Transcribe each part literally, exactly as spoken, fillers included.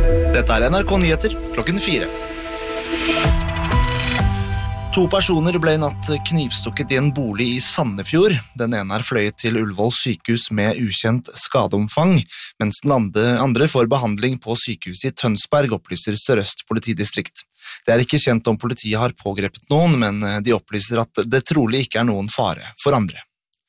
Dette er N R K Nyheter klokken fire. To personer ble i natt knivstukket i en bolig i Sandefjord. Den ene er fløyet til Ullevål sykehus med ukjent skadeomfang, mens den andre, andre får behandling på sykehuset i Tønsberg, opplyser Sør-Øst politidistrikt. Det er ikke kjent om politiet har pågrepet noen, men de opplyser at det trolig ikke er noen fare for andre.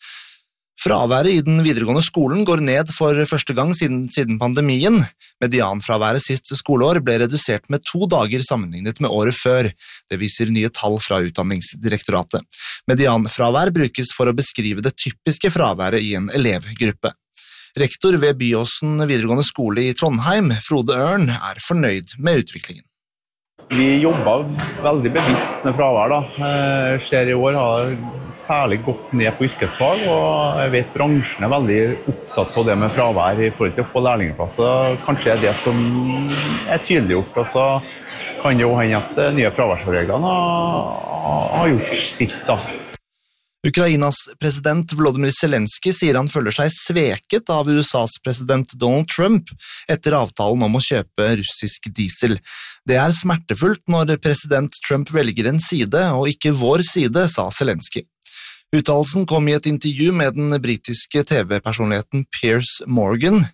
Fraværet i den videregående skolen går ned for første gang siden, siden pandemien. Medianfraværet sist skoleår ble redusert med to dager sammenlignet med året før. Det viser nye tall fra Utdanningsdirektoratet. Medianfravær brukes for å beskrive det typiske fraværet i en elevgruppe. Rektor ved Byåsen videregående skole i Trondheim, Frode Ørn, er fornøyd med utviklingen. Vi jobber veldig bevisst med fravær. Da. Jeg ser i år har særlig gått ned på yrkesfag, og jeg vet bransjen er veldig opptatt av det med fravær i forhold til å få lærlingplass. Kanskje er det som er tydeliggjort, og så kan det jo hende at de nye fraværsreglene har gjort sitt. Da. Ukrainas president Volodymyr Zelensky sier han føler seg sveket av U S A's president Donald Trump etter avtalen om å kjøpe russisk diesel. Det er smertefullt når president Trump velger en side, og ikke vår side, sa Zelensky. Uttalelsen kom i et intervju med den britiske T V-personligheten Piers Morgan.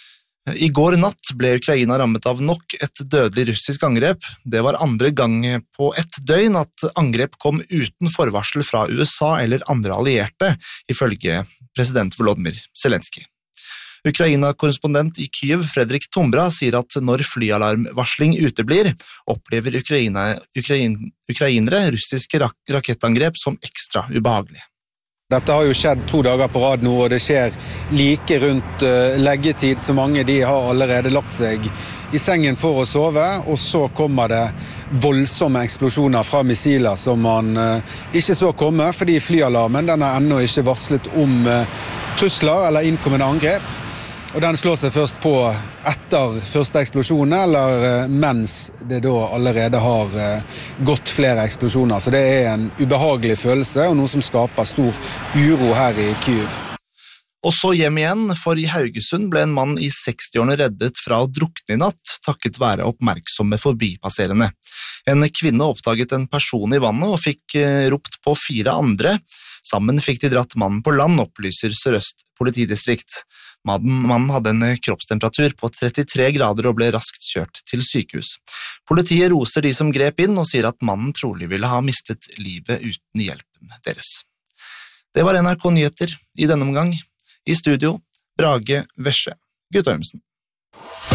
I går natt ble Ukraina rammet av nok et dødelig russisk angrep. Det var andre gang på ett døgn at angrep kom uten forvarsel fra U S A eller andre allierte, ifølge president Volodymyr Zelensky. Ukraina-korrespondent i Kyiv, Fredrik Tombra, sier at når flyalarmvarsling uteblir, opplever Ukraina, Ukrain, ukrainere russiske rak- rakettangrep som ekstra ubehagelige. Dette har jo skjedd to dager på rad nå, og det skjer like rundt uh, leggetid, så mange de har allerede lagt seg i sengen for å sove, og så kommer det voldsomme eksplosjoner fra missiler som man uh, ikke så komme, fordi flyalarmen den er ennå ikke varslet om uh, trusler eller innkommende angrep. Og den slår seg først på etter første eksplosjon, eller mens det da allerede har gått flere eksplosjoner. Så det er en ubehagelig følelse, og noe som skaper stor uro her i Kyiv. Og så hjem igjen, for i Haugesund ble en mann i sekstiårene reddet fra å drukne i natt, takket være oppmerksomme forbipasserende. En kvinne oppdaget en person i vannet og fikk ropt på fire andre. Sammen fikk de dratt mannen på land, opplyser Sør-Øst politidistrikt. Mannen hadde en kroppstemperatur på trettitre grader og ble raskt kjørt til sykehus. Politiet roser de som grep inn og sier at mannen trolig ville ha mistet livet uten hjelpen deres. Det var N R K Nyheter i denne omgang. I studio, Brage Vesje, Guttormsen.